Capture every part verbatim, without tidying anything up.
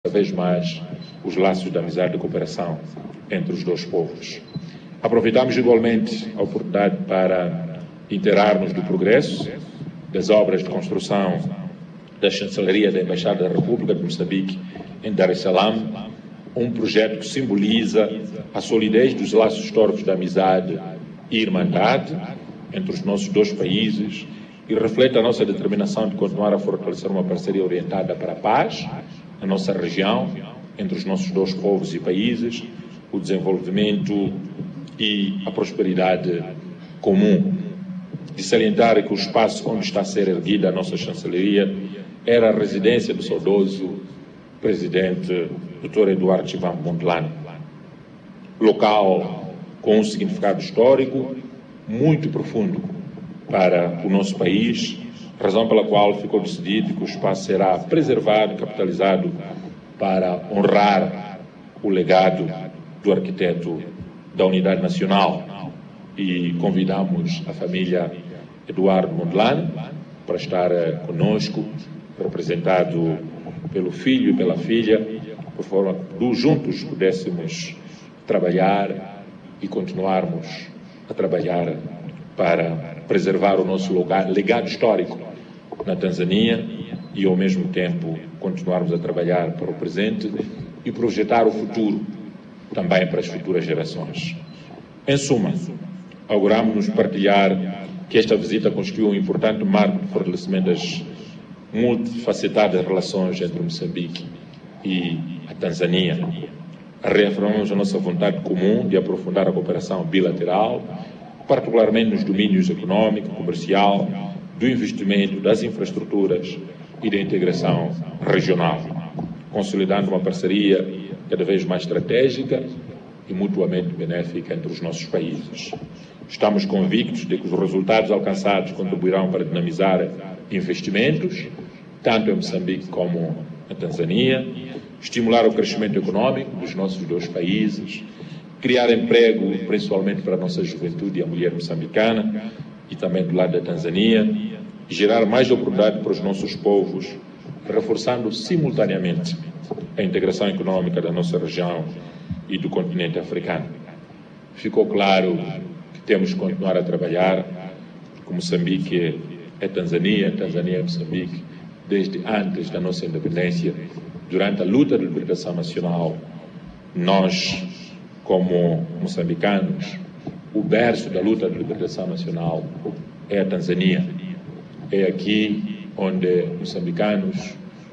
cada vez mais os laços de amizade e cooperação entre os dois povos. Aproveitamos igualmente a oportunidade para inteirarmos do progresso das obras de construção da chancelaria da Embaixada da República de Moçambique em Dar es Salaam, um projeto que simboliza a solidez dos laços históricos de amizade e irmandade entre os nossos dois países e reflete a nossa determinação de continuar a fortalecer uma parceria orientada para a paz na nossa região, entre os nossos dois povos e países, o desenvolvimento e a prosperidade comum. De salientar que o espaço onde está a ser erguida a nossa chancelaria era a residência do saudoso presidente doutor Eduardo Chivambo Mondlane, local com um significado histórico muito profundo para o nosso país, razão pela qual ficou decidido que o espaço será preservado e capitalizado para honrar o legado do arquiteto da Unidade Nacional. E convidamos a família Eduardo Mondlane para estar conosco, representado pelo filho e pela filha, por forma que juntos pudéssemos trabalhar e continuarmos a trabalhar para preservar o nosso legado histórico na Tanzânia e, ao mesmo tempo, continuarmos a trabalhar para o presente e projetar o futuro também para as futuras gerações. Em suma, auguramos-nos partilhar que esta visita constitui um importante marco de fortalecimento das multifacetadas relações entre Moçambique e a Tanzânia. Reafirmamos a nossa vontade comum de aprofundar a cooperação bilateral, particularmente nos domínios econômico, comercial, do investimento, das infraestruturas e da integração regional, consolidando uma parceria cada vez mais estratégica e mutuamente benéfica entre os nossos países. Estamos convictos de que os resultados alcançados contribuirão para dinamizar investimentos, tanto em Moçambique como na Tanzânia, estimular o crescimento econômico dos nossos dois países, criar emprego, principalmente para a nossa juventude e a mulher moçambicana, e também do lado da Tanzânia, e gerar mais oportunidade para os nossos povos, reforçando simultaneamente a integração econômica da nossa região e do continente africano. Ficou claro que temos que continuar a trabalhar, porque Moçambique é Tanzânia, Tanzânia é Moçambique, desde antes da nossa independência, durante a luta de libertação nacional. Nós, como moçambicanos, o berço da luta de libertação nacional é a Tanzânia. É aqui onde moçambicanos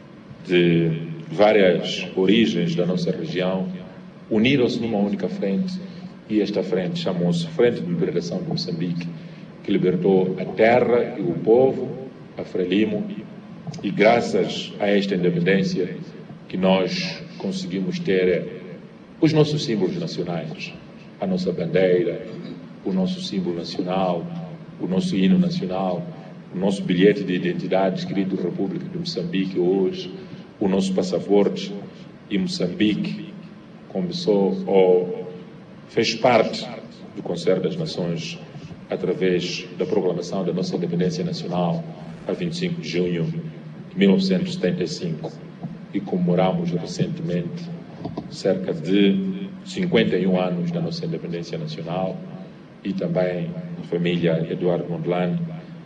de várias origens da nossa região uniram-se numa única frente, e esta frente chamou-se Frente de Libertação de Moçambique, que libertou a terra e o povo, a Frelimo, e graças a esta independência que nós conseguimos ter os nossos símbolos nacionais, a nossa bandeira, o nosso símbolo nacional, o nosso hino nacional, o nosso bilhete de identidade escrito República de Moçambique hoje, o nosso passaporte, e Moçambique começou ou fez parte do Concerto das Nações através da proclamação da nossa independência nacional a vinte e cinco de junho de mil novecentos e setenta e cinco, e comemoramos recentemente cerca de cinquenta e um anos da nossa independência nacional, e também a família Eduardo Mondlane,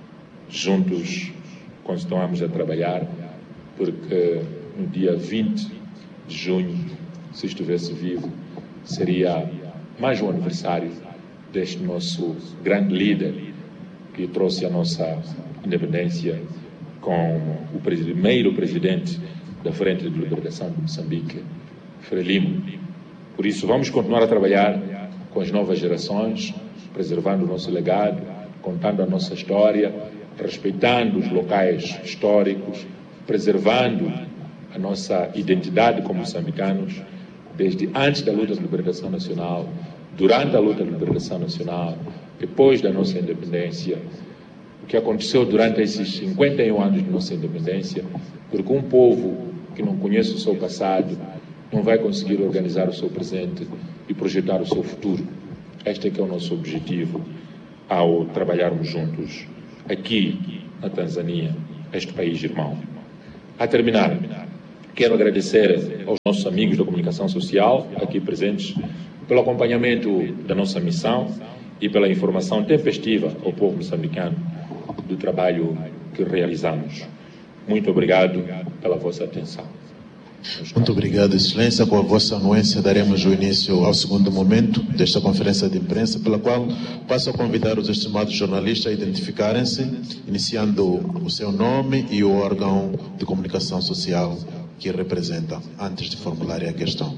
juntos continuamos a trabalhar, porque no dia vinte de junho, se estivesse vivo, seria mais um aniversário deste nosso grande líder que trouxe a nossa independência com o primeiro presidente da Frente de Libertação de Moçambique, Frelimo. Por isso, vamos continuar a trabalhar com as novas gerações, preservando o nosso legado, contando a nossa história, respeitando os locais históricos, preservando a nossa identidade como moçambicanos, desde antes da luta de libertação nacional, durante a luta de libertação nacional, depois da nossa independência, o que aconteceu durante esses cinquenta e um anos de nossa independência, porque um povo que não conhece o seu passado não vai conseguir organizar o seu presente e projetar o seu futuro. Este é que é o nosso objetivo ao trabalharmos juntos aqui na Tanzânia, este país irmão. A terminar, Quero agradecer aos nossos amigos da comunicação social aqui presentes pelo acompanhamento da nossa missão e pela informação tempestiva ao povo moçambicano do trabalho que realizamos. Muito obrigado pela vossa atenção. Muito obrigado, Excelência. Com a vossa anuência, daremos o início ao segundo momento desta conferência de imprensa, pela qual passo a convidar os estimados jornalistas a identificarem-se, iniciando o seu nome e o órgão de comunicação social que representa, antes de formularem a questão.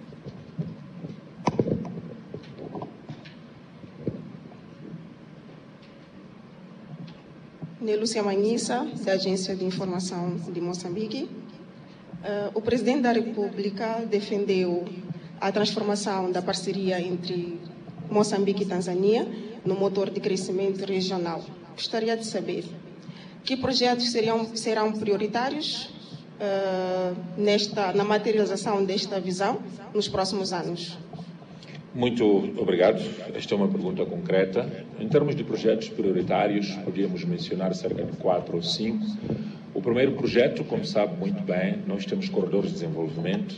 Nelúcia Manhissa, da Agência de Informação de Moçambique. Uh, o Presidente da República defendeu a transformação da parceria entre Moçambique e Tanzânia no motor de crescimento regional. Gostaria de saber que projetos seriam, serão prioritários uh, nesta, na materialização desta visão nos próximos anos. Muito obrigado. Esta é uma pergunta concreta. Em termos de projetos prioritários, podíamos mencionar cerca de quatro ou cinco. O primeiro projeto, como sabe muito bem, nós temos corredores de desenvolvimento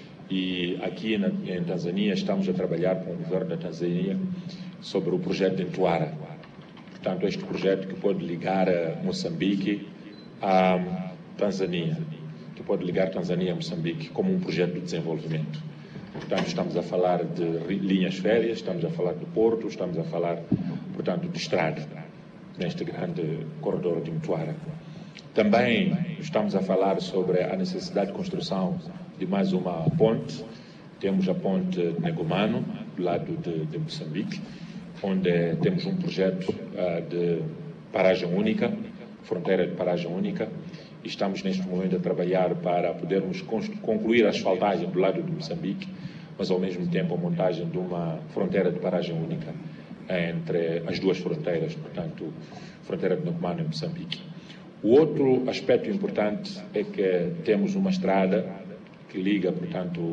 e aqui na, em Tanzânia estamos a trabalhar com o governo da Tanzânia sobre o projeto de Ntuara. Portanto, este projeto que pode ligar a Moçambique à Tanzânia, que pode ligar Tanzânia a Moçambique como um projeto de desenvolvimento. Portanto, estamos a falar de linhas férreas, estamos a falar de porto, estamos a falar, portanto, de estrada, neste grande corredor de Ntuara. Também estamos a falar sobre a necessidade de construção de mais uma ponte. Temos a ponte de Negomano, do lado de, de Moçambique, onde temos um projeto uh, de paragem única, fronteira de paragem única. E estamos neste momento a trabalhar para podermos concluir a asfaltagem do lado de Moçambique, mas ao mesmo tempo a montagem de uma fronteira de paragem única entre as duas fronteiras, portanto, fronteira de Negomano e Moçambique. O outro aspecto importante é que temos uma estrada que liga, portanto,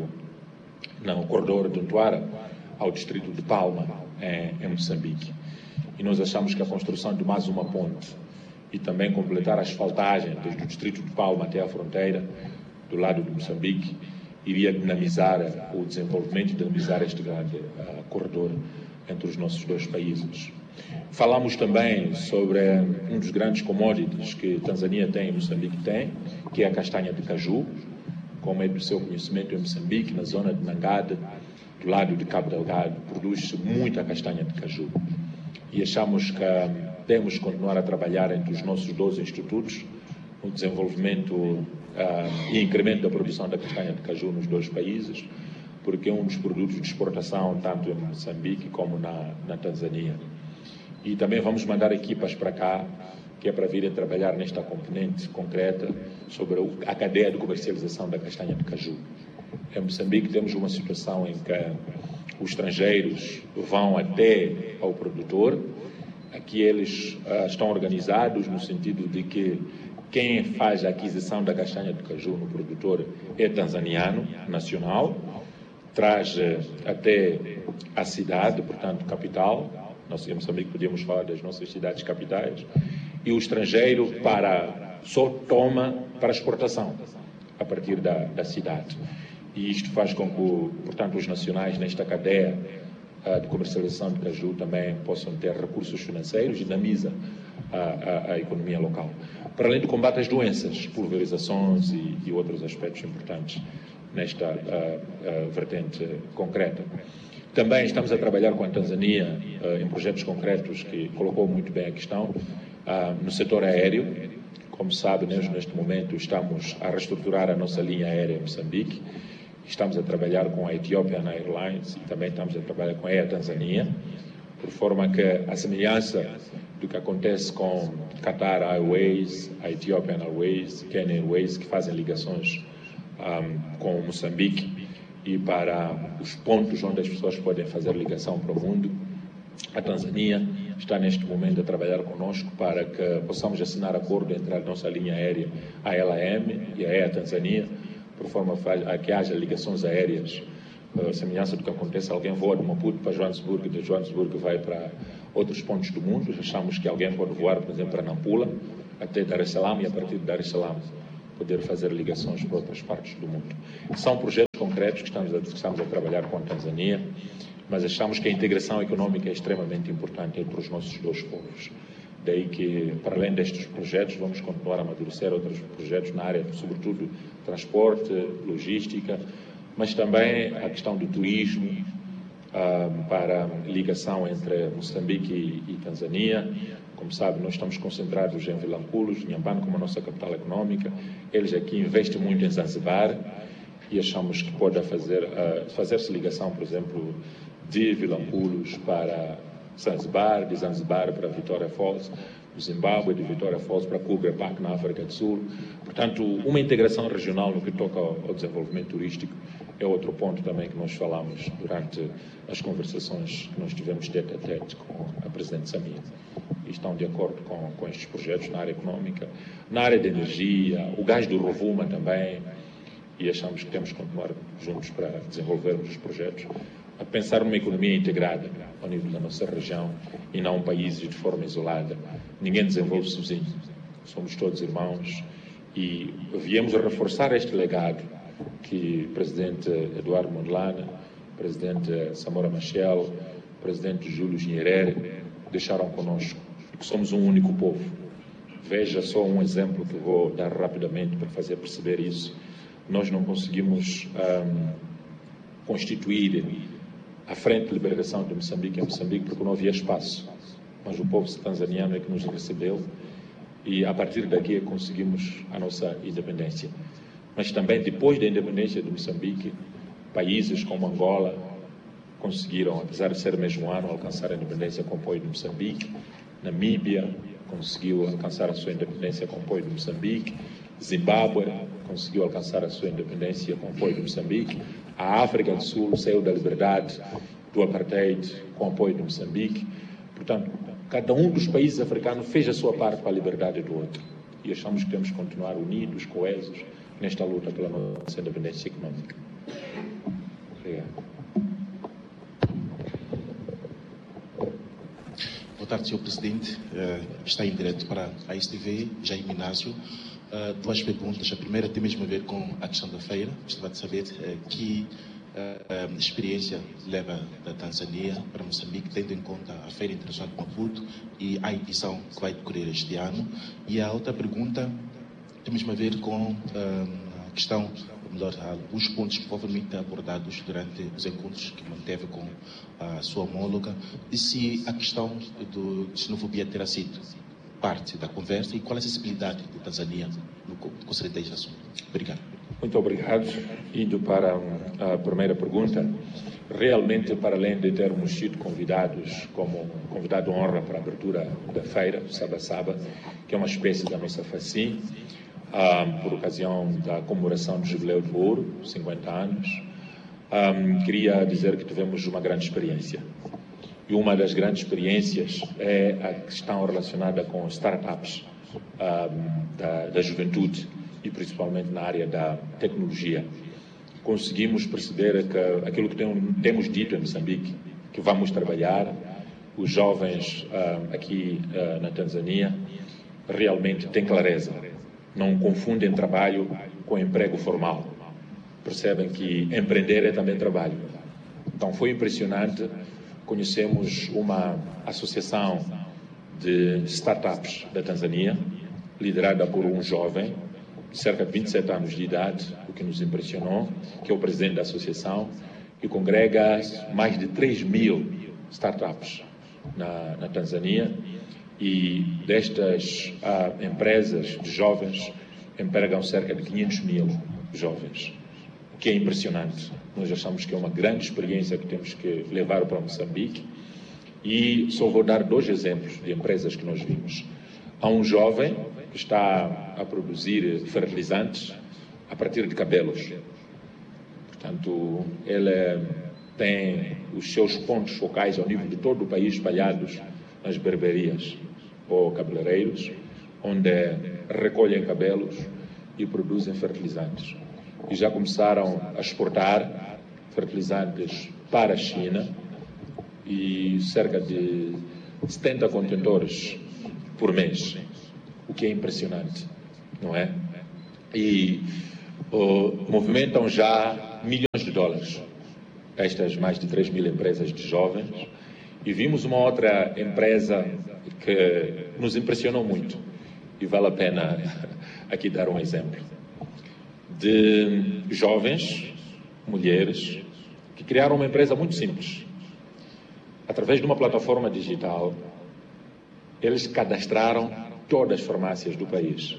no corredor de Ntuara ao distrito de Palma, em, em Moçambique. E nós achamos que a construção de mais uma ponte e também completar a asfaltagem desde o distrito de Palma até a fronteira do lado de Moçambique iria dinamizar o desenvolvimento e dinamizar este grande uh, corredor entre os nossos dois países. Falamos também sobre um dos grandes commodities que Tanzânia tem e Moçambique tem, que é a castanha de caju. Como é do seu conhecimento, em Moçambique, na zona de Nangada, do lado de Cabo Delgado, produz-se muita castanha de caju. E achamos que temos que continuar a trabalhar entre os nossos dois institutos no desenvolvimento uh, e incremento da produção da castanha de caju nos dois países, porque é um dos produtos de exportação tanto em Moçambique como na, na Tanzânia. E também vamos mandar equipas para cá, que é para virem trabalhar nesta componente concreta sobre a cadeia de comercialização da castanha de caju. Em Moçambique temos uma situação em que os estrangeiros vão até ao produtor. Aqui eles uh, estão organizados no sentido de que quem faz a aquisição da castanha de caju no produtor é tanzaniano, nacional, traz uh, até a cidade, portanto, capital. Nós em Moçambique podíamos falar das nossas cidades capitais, e o estrangeiro para, só toma para exportação a partir da, da cidade. E isto faz com que, portanto, os nacionais nesta cadeia uh, de comercialização de caju também possam ter recursos financeiros e dinamiza a, a, a economia local. Para além do combate às doenças, pulverizações e, e outros aspectos importantes nesta uh, uh, vertente concreta. Também estamos a trabalhar com a Tanzânia uh, em projetos concretos que colocou muito bem a questão uh, no setor aéreo. Como sabe, nós neste momento estamos a reestruturar a nossa linha aérea em Moçambique. Estamos a trabalhar com a Ethiopian Airlines e também estamos a trabalhar com a Air Tanzania, por forma que a semelhança do que acontece com Qatar Airways, a Ethiopian Airways, Kenya Airways, que fazem ligações um, com Moçambique e para os pontos onde as pessoas podem fazer ligação para o mundo. A Tanzânia está neste momento a trabalhar conosco para que possamos assinar acordo entre a nossa linha aérea, a L A M e a Air Tanzania, por forma a que haja ligações aéreas, uh, semelhança do que acontece, alguém voa de Maputo para Joanesburgo e de Joanesburgo vai para outros pontos do mundo. Achamos que alguém pode voar, por exemplo, para Nampula, até Dar es Salaam, e a partir de Dar es Salaam poder fazer ligações para outras partes do mundo. São projetos concretos que estamos a, que estamos a trabalhar com a Tanzânia, mas achamos que a integração econômica é extremamente importante entre os nossos dois povos. Daí que, para além destes projetos, vamos continuar a amadurecer outros projetos na área, sobretudo, transporte, logística, mas também a questão do turismo, uh, para ligação entre Moçambique e, e Tanzânia. Como sabe, nós estamos concentrados em Vilanculos, Inhambane como a nossa capital econômica. Eles aqui investem muito em Zanzibar e achamos que pode fazer, uh, fazer-se ligação, por exemplo, de Vilanculos para Zanzibar, de Zanzibar para Vitória Falls, do Zimbábue, de Vitória Falls para Kruger Park, na África do Sul. Portanto, uma integração regional no que toca ao, ao desenvolvimento turístico é outro ponto também que nós falamos durante as conversações que nós tivemos tete a tete com a Presidente Samia. E estão de acordo com, com estes projetos na área econômica, na área de energia, o gás do Rovuma também, e achamos que temos que continuar juntos para desenvolvermos os projetos, a pensar numa economia integrada ao nível da nossa região e não países de forma isolada. Ninguém desenvolve sozinho, somos todos irmãos e viemos a reforçar este legado que o Presidente Eduardo Mondlane, o Presidente Samora Machel, o Presidente Júlio Nyerere deixaram conosco, que somos um único povo. Veja só um exemplo que vou dar rapidamente para fazer perceber isso. Nós não conseguimos um, constituir a Frente de Liberação de Moçambique em Moçambique porque não havia espaço, mas o povo tanzaniano é que nos recebeu e a partir daqui conseguimos a nossa independência. Mas também depois da independência de Moçambique, países como Angola conseguiram, apesar de ser o mesmo ano, alcançar a independência com apoio de Moçambique. Namíbia conseguiu alcançar a sua independência com apoio de Moçambique. Zimbábue conseguiu alcançar a sua independência com apoio de Moçambique. A África do Sul saiu da liberdade do apartheid com apoio de Moçambique. Portanto, cada um dos países africanos fez a sua parte para a liberdade do outro. E achamos que temos que continuar unidos, coesos, nesta luta pela nossa independência econômica. Obrigado. Boa tarde, senhor Presidente. Uh, está em direto para a S T V, Jaime Inácio. Uh, duas perguntas. A primeira tem mesmo a ver com a questão da feira. Gostava de saber uh, que uh, um, experiência leva da Tanzânia para Moçambique, tendo em conta a Feira Internacional de Maputo e a edição que vai decorrer este ano. E a outra pergunta tem mesmo a ver com uh, a questão, ou melhor, os pontos provavelmente abordados durante os encontros que manteve com a sua homóloga, e se a questão do xenofobia terá sido parte da conversa e qual a sensibilidade da Tanzânia no conselho deste assunto. Obrigado. Muito obrigado. Indo para a primeira pergunta, realmente, para além de termos sido convidados como convidado de honra para a abertura da feira, Saba Saba, que é uma espécie da nossa FACIM, um, por ocasião da comemoração do Jubileu de Ouro, cinquenta anos, um, queria dizer que tivemos uma grande experiência. E uma das grandes experiências é a questão relacionada com startups um, da, da juventude e principalmente na área da tecnologia. Conseguimos perceber que aquilo que tem, temos dito em Moçambique, que vamos trabalhar, os jovens um, aqui uh, na Tanzânia realmente têm clareza, não confundem trabalho com emprego formal. Percebem que empreender é também trabalho. Então foi impressionante. Conhecemos uma associação de startups da Tanzânia, liderada por um jovem, de cerca de vinte e sete anos de idade, o que nos impressionou, que é o presidente da associação, que congrega mais de três mil startups na, na Tanzânia, e destas ah, empresas de jovens empregam cerca de quinhentos mil jovens, o que é impressionante. Nós achamos que é uma grande experiência que temos que levar para Moçambique, e só vou dar dois exemplos de empresas que nós vimos. Há um jovem que está a produzir fertilizantes a partir de cabelos. Portanto, ele tem os seus pontos focais ao nível de todo o país espalhados nas berberias ou cabeleireiros, onde recolhem cabelos e produzem fertilizantes. E já começaram a exportar fertilizantes para a China, e cerca de setenta contentores por mês, o que é impressionante, não é? e uh, movimentam já milhões de dólares. Estas mais de três mil empresas de jovens. E vimos uma outra empresa que nos impressionou muito, e vale a pena aqui dar um exemplo, de jovens, mulheres, que criaram uma empresa muito simples. Através de uma plataforma digital, eles cadastraram todas as farmácias do país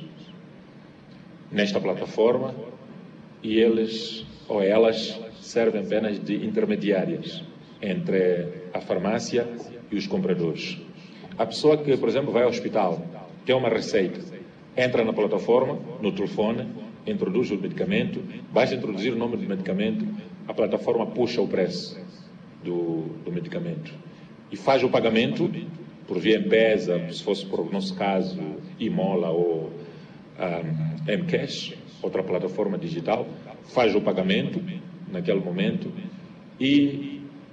nesta plataforma, e eles ou elas servem apenas de intermediárias entre a farmácia e os compradores. A pessoa que, por exemplo, vai ao hospital, tem uma receita, entra na plataforma, no telefone, introduz o medicamento, basta introduzir o nome do medicamento, a plataforma puxa o preço do, do medicamento e faz o pagamento por via M-Pesa, se fosse por o nosso caso, Imola ou um, M-Cash, outra plataforma digital, faz o pagamento naquele momento e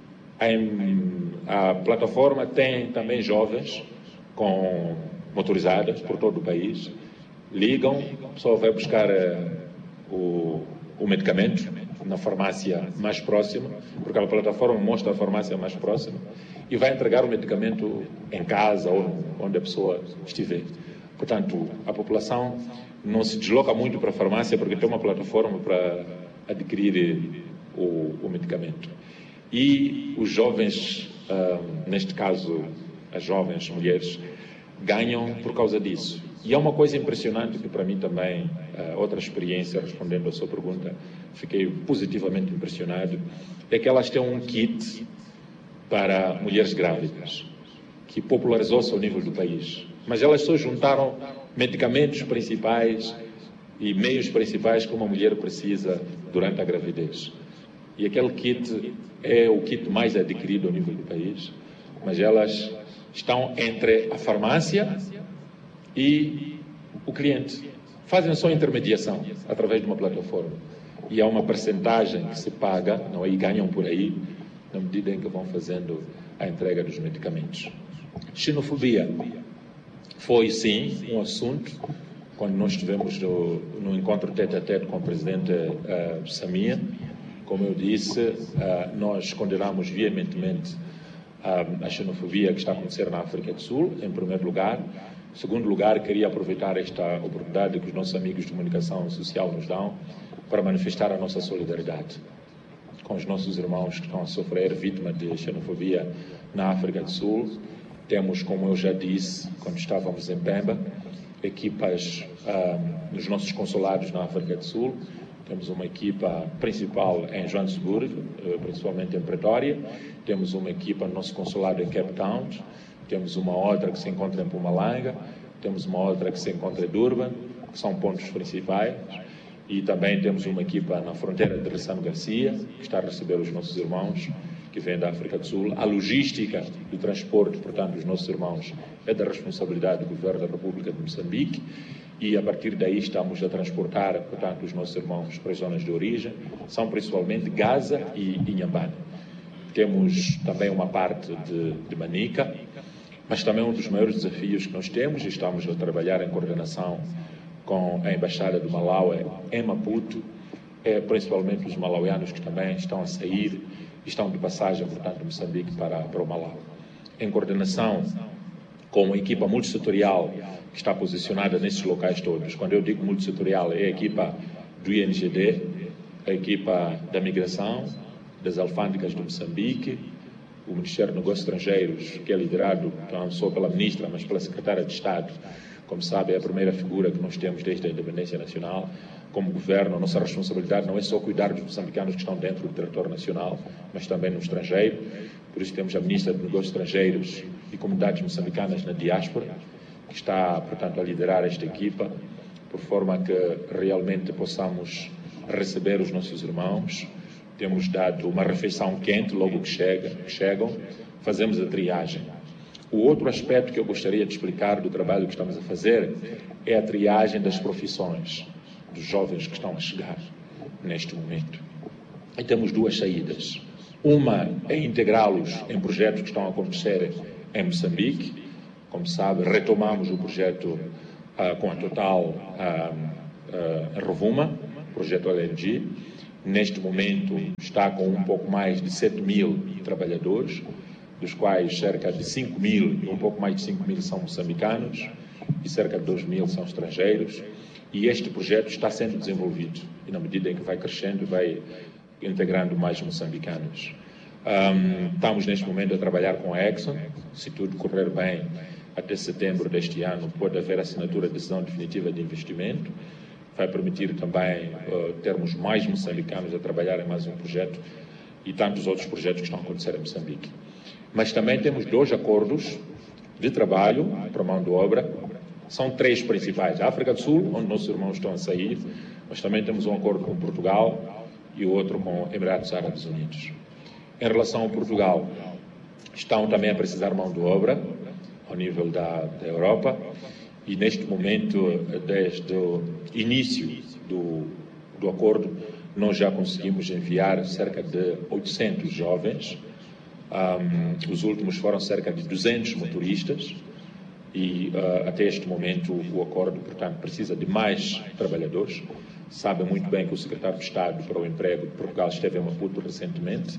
a, a plataforma tem também jovens com motorizadas por todo o país, ligam, a pessoa vai buscar uh, o, o medicamento na farmácia mais próxima, porque a plataforma mostra a farmácia mais próxima, e vai entregar o medicamento em casa ou onde a pessoa estiver. Portanto, a população não se desloca muito para a farmácia porque tem uma plataforma para adquirir o, o medicamento. E os jovens, uh, neste caso, as jovens mulheres, ganham por causa disso. E é uma coisa impressionante que para mim também, uh, outra experiência, respondendo à sua pergunta, fiquei positivamente impressionado, é que elas têm um kit para mulheres grávidas, que popularizou-se ao nível do país. Mas elas só juntaram medicamentos principais e meios principais que uma mulher precisa durante a gravidez. E aquele kit é o kit mais adquirido ao nível do país, mas elas estão entre a farmácia e o cliente. Fazem só intermediação através de uma plataforma. E há uma percentagem que se paga, não é? E ganham por aí, na medida em que vão fazendo a entrega dos medicamentos. Xenofobia foi, sim, um assunto quando nós estivemos no, no encontro tete-a-tete com o presidente uh, Samia. Como eu disse, uh, nós condenamos veementemente uh, a xenofobia que está a acontecer na África do Sul, em primeiro lugar. Em segundo lugar, queria aproveitar esta oportunidade que os nossos amigos de comunicação social nos dão para manifestar a nossa solidariedade com os nossos irmãos que estão a sofrer vítima de xenofobia na África do Sul. Temos, como eu já disse, quando estávamos em Pemba, equipas uh, nos nossos consulados na África do Sul. Temos uma equipa principal em Joanesburgo, principalmente em Pretória. Temos uma equipa no nosso consulado em Cape Town. Temos uma outra que se encontra em Mpumalanga. Temos uma outra que se encontra em Durban, que são pontos principais. E também temos uma equipa na fronteira de Rissano Garcia, que está a receber os nossos irmãos que vêm da África do Sul. A logística do transporte, portanto, dos nossos irmãos é da responsabilidade do Governo da República de Moçambique. E a partir daí estamos a transportar, portanto, os nossos irmãos para as zonas de origem, são principalmente Gaza e Inhambane. Temos também uma parte de, de Manica, mas também um dos maiores desafios que nós temos, e estamos a trabalhar em coordenação com a Embaixada do Malawi em Maputo, é principalmente os malauianos que também estão a sair, estão de passagem, portanto, de Moçambique para, para o Malawi. Em coordenação com uma equipa multissetorial que está posicionada nesses locais todos. Quando eu digo multissetorial, é a equipa do I N G D, a equipa da migração, das alfândegas de Moçambique, o Ministério dos Negócios Estrangeiros, que é liderado não só pela ministra, mas pela secretária de Estado. Como sabe, é a primeira figura que nós temos desde a independência nacional. Como governo, a nossa responsabilidade não é só cuidar dos moçambicanos que estão dentro do território nacional, mas também no estrangeiro. Por isso temos a ministra dos Negócios Estrangeiros e comunidades moçambicanas na diáspora, que está, portanto, a liderar esta equipa, por forma que realmente possamos receber os nossos irmãos. Temos dado uma refeição quente logo que, chega, que chegam, fazemos a triagem. O outro aspecto que eu gostaria de explicar do trabalho que estamos a fazer é a triagem das profissões dos jovens que estão a chegar neste momento. E temos duas saídas. Uma é integrá-los em projetos que estão a acontecer em Moçambique. Como sabe, retomamos o projeto uh, com a Total uh, uh, em Rovuma, projeto L N G. Neste momento está com um pouco mais de sete mil trabalhadores, dos quais cerca de cinco mil, um pouco mais de cinco mil são moçambicanos e cerca de dois mil são estrangeiros. E este projeto está sendo desenvolvido e, na medida em que vai crescendo, vai integrando mais moçambicanos. Um, estamos neste momento a trabalhar com a Exxon. Se tudo correr bem, até setembro deste ano pode haver assinatura de decisão definitiva de investimento. Vai permitir também uh, termos mais moçambicanos a trabalhar em mais um projeto e tantos outros projetos que estão a acontecer em Moçambique. Mas também temos dois acordos de trabalho para mão de obra. São três principais. A África do Sul, onde nossos irmãos estão a sair, mas também temos um acordo com Portugal e o outro com Emirados Árabes Unidos. Em relação ao Portugal, estão também a precisar de mão de obra ao nível da, da Europa. E neste momento, desde o início do, do acordo, nós já conseguimos enviar cerca de oitocentos jovens. Um, os últimos foram cerca de duzentos motoristas. E uh, até este momento o acordo, portanto, precisa de mais trabalhadores. Sabe muito bem que o secretário de Estado para o Emprego de Portugal esteve em Maputo recentemente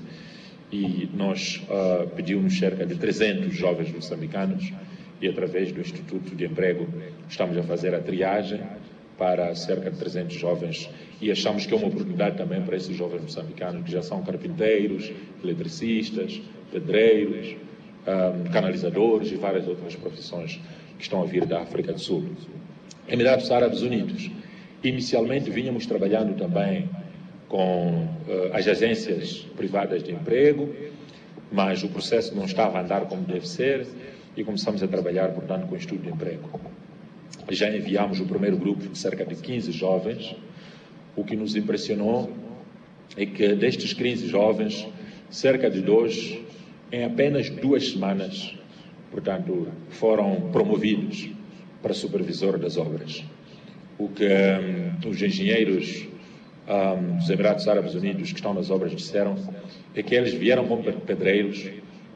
e nós uh, pedimos cerca de trezentos jovens moçambicanos. E através do Instituto de Emprego estamos a fazer a triagem para cerca de trezentos jovens e achamos que é uma oportunidade também para esses jovens moçambicanos que já são carpinteiros, eletricistas, pedreiros, um, canalizadores e várias outras profissões que estão a vir da África do Sul. Emirados Árabes Unidos. Inicialmente vínhamos trabalhando também com uh, as agências privadas de emprego, mas o processo não estava a andar como deve ser. E começamos a trabalhar, portanto, com o Instituto de Emprego. Já enviamos o primeiro grupo de cerca de quinze jovens. O que nos impressionou é que destes quinze jovens, cerca de dois, em apenas duas semanas, portanto, foram promovidos para supervisor das obras. O que um, os engenheiros um, dos Emirados Árabes Unidos que estão nas obras disseram é que eles vieram como pedreiros,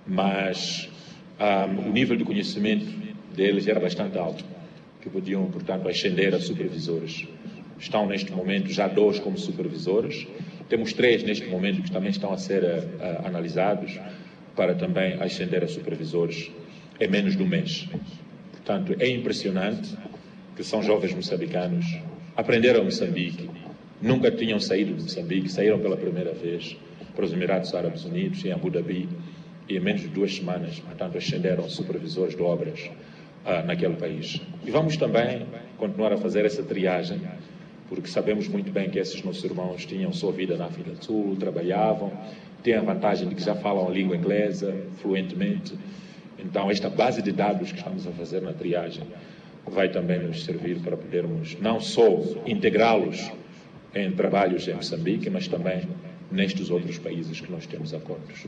mas Um, o nível de conhecimento deles era bastante alto, que podiam, portanto, ascender a supervisores. Estão, neste momento, já dois como supervisores. Temos três, neste momento, que também estão a ser uh, analisados para também ascender a supervisores em menos de um mês. Portanto, é impressionante que são jovens moçambicanos, aprenderam Moçambique, nunca tinham saído de Moçambique, saíram pela primeira vez para os Emirados Árabes Unidos, em Abu Dhabi, e em menos de duas semanas, portanto, ascenderam supervisores de obras uh, naquele país. E vamos também continuar a fazer essa triagem, porque sabemos muito bem que esses nossos irmãos tinham sua vida na África do Sul, trabalhavam, têm a vantagem de que já falam a língua inglesa fluentemente. Então, esta base de dados que estamos a fazer na triagem vai também nos servir para podermos não só integrá-los em trabalhos em Moçambique, mas também nestes outros países que nós temos acordos.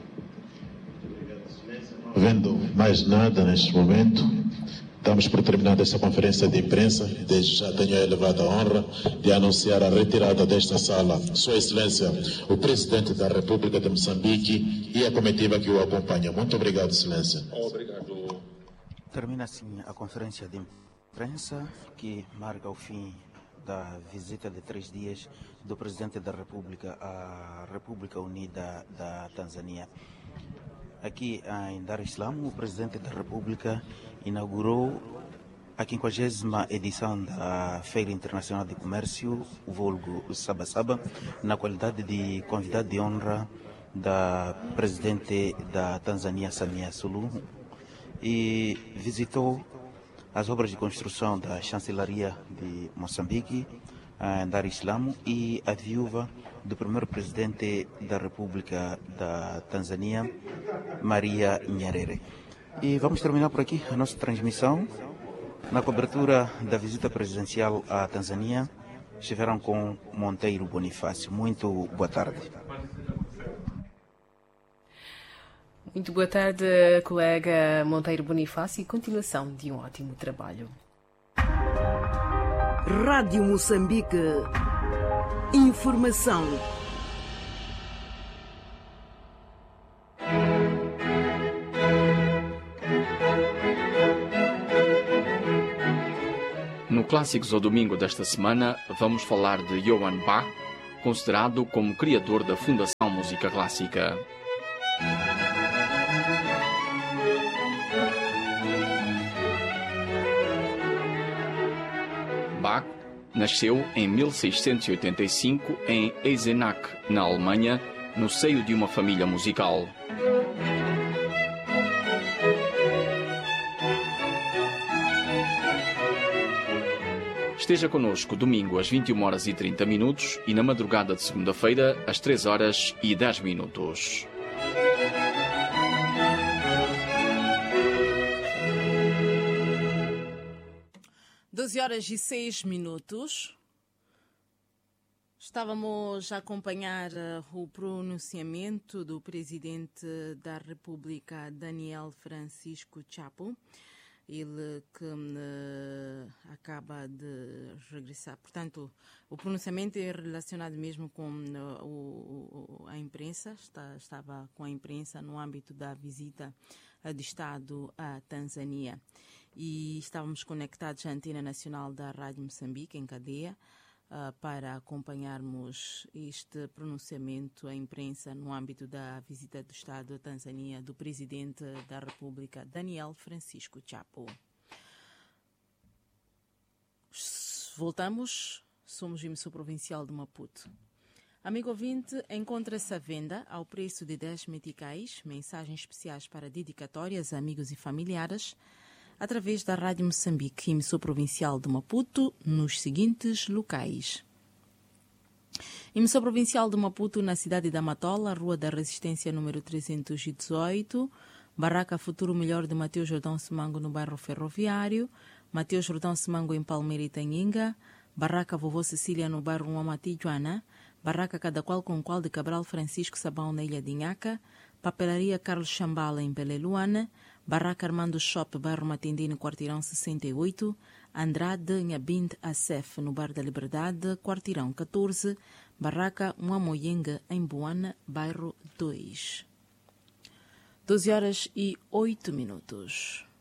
Havendo mais nada neste momento, damos por terminada esta conferência de imprensa. Desde já tenho a elevada honra de anunciar a retirada desta sala Sua Excelência, o Presidente da República de Moçambique e a comitiva que o acompanha. Muito obrigado, Excelência. Obrigado. Termina assim a conferência de imprensa que marca o fim da visita de três dias do Presidente da República à República Unida da Tanzânia. Aqui em Dar es Salaam, o Presidente da República inaugurou a quinquagésima edição da Feira Internacional de Comércio, o vulgo Sabasaba, na qualidade de convidado de honra da Presidente da Tanzânia, Samia Suluhu, e visitou as obras de construção da Chancelaria de Moçambique, em Dar es Salaam, e a viúva do primeiro Presidente da República da Tanzânia, Maria Nyerere. E vamos terminar por aqui a nossa transmissão. Na cobertura da visita presidencial à Tanzânia, estiveram com Monteiro Bonifácio. Muito boa tarde. Muito boa tarde, colega Monteiro Bonifácio, e continuação de um ótimo trabalho. Rádio Moçambique. Informação. No Clássicos ao Domingo desta semana, vamos falar de Johann Bach, considerado como criador da Fundação Música Clássica. Bach nasceu em mil seiscentos e oitenta e cinco em Eisenach, na Alemanha, no seio de uma família musical. Esteja connosco domingo às vinte e uma horas e trinta minutos e na madrugada de segunda-feira às três horas e dez minutos. doze horas e seis minutos. Estávamos a acompanhar uh, o pronunciamento do Presidente da República, Daniel Francisco Chapo. Ele que uh, acaba de regressar. Portanto, o pronunciamento é relacionado mesmo com uh, o, a imprensa. Está, estava com a imprensa no âmbito da visita uh, de Estado à Tanzânia. E estávamos conectados à Antena Nacional da Rádio Moçambique, em cadeia, uh, para acompanharmos este pronunciamento à imprensa no âmbito da visita do Estado à Tanzânia do Presidente da República, Daniel Francisco Chapo. Voltamos, somos o emissor provincial de Maputo. Amigo ouvinte, encontra-se à venda ao preço de dez meticais, mensagens especiais para dedicatórias a amigos e familiares, através da Rádio Moçambique, emissor provincial de Maputo, nos seguintes locais. Emissor provincial de Maputo, na cidade da Matola, Rua da Resistência, número trezentos e dezoito, Barraca Futuro Melhor de Mateus Jordão Semango, no bairro Ferroviário, Mateus Jordão Semango, em Palmeira e Tanhinga, Barraca Vovô Cecília, no bairro Uamati Joana, Barraca Cada Qual com Qual de Cabral Francisco Sabão, na Ilha de Inhaca, Papelaria Carlos Chambala, em Peleluana, Barraca Armando Shop, bairro Matindi, no quarteirão sessenta e oito, Andrade Nhabind Acef, no Bar da Liberdade, quarteirão catorze, Barraca Muamoyenga, em Boana, bairro dois. doze horas e oito minutos.